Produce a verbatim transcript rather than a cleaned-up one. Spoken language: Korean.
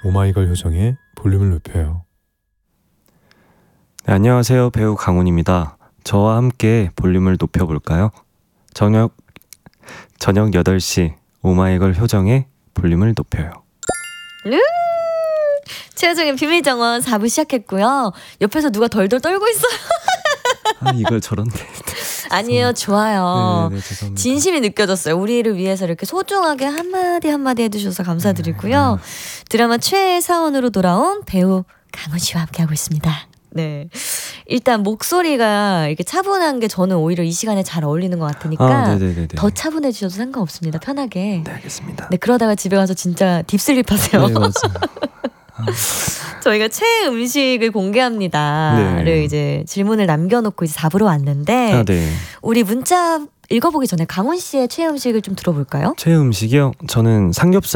오마이걸 효정의 볼륨을 높여요. 네, 안녕하세요. 배우 강훈입니다. 저와 함께 볼륨을 높여볼까요? 저녁 저녁 여덟 시 오마이걸 효정의 볼륨을 높여요. 음~ 최효정의 비밀정원 사 부 시작했고요. 옆에서 누가 덜덜 떨고 있어요. 아, 이걸 저런데. 아니에요. 좋아요. 네, 네, 죄송합니다. 진심이 느껴졌어요. 우리를 위해서 이렇게 소중하게 한마디 한마디 해주셔서 감사드리고요. 네. 드라마 최애 사원으로 돌아온 배우 강훈 씨와 함께하고 있습니다. 네, 일단 목소리가 이렇게 차분한 게 저는 오히려 이 시간에 잘 어울리는 것 같으니까 아, 더 차분해지셔도 상관없습니다. 편하게. 네, 알겠습니다. 네, 그러다가 집에 가서 진짜 딥슬립 하세요. 네, 맞아요. 저희가 최애 음식을 공개합니다를 네. 이제 질문을 남겨놓고 이제 사 부로 왔는데 아, 네. 우리 문자 읽어보기 전에 강훈 씨의 최애 음식을 좀 들어볼까요? 최애 음식이요? 저는 삼겹살